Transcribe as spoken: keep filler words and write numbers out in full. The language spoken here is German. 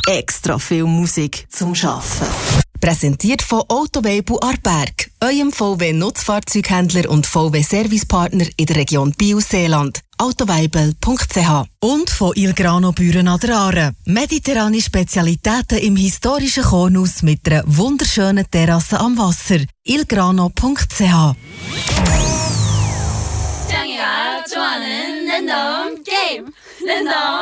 extra viel Musik zum Arbeiten. Präsentiert von Autoweibel Aarberg, eurem V W-Nutzfahrzeughändler und V W-Servicepartner in der Region Biel-Seeland. autoweibel punkt c h. Und von Il Grano Büren an der Aare. Mediterrane Spezialitäten im historischen Kornhaus mit einer wunderschönen Terrasse am Wasser. il grano punkt c h.